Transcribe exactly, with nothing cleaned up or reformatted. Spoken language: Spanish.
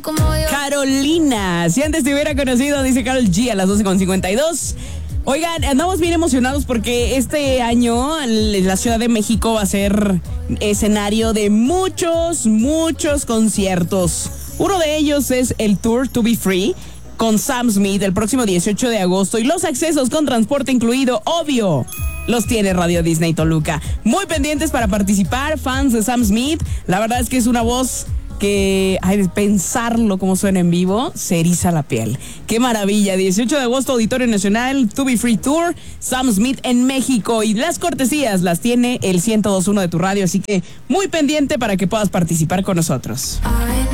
como yo. Carolina, si antes te hubiera conocido, dice Karol G a las doce con cincuenta y dos. Oigan, andamos bien emocionados porque este año la Ciudad de México va a ser escenario de muchos, muchos conciertos. Uno de ellos es el Tour To Be Free con Sam Smith el próximo dieciocho de agosto y los accesos con transporte incluido, obvio, los tiene Radio Disney Toluca. Muy pendientes para participar, fans de Sam Smith. La verdad es que es una voz que, ay, de pensarlo como suena en vivo, se eriza la piel. ¡Qué maravilla! dieciocho de agosto, Auditorio Nacional, To Be Free Tour, Sam Smith en México. Y las cortesías las tiene el ciento dos punto uno de tu radio, así que muy pendiente para que puedas participar con nosotros.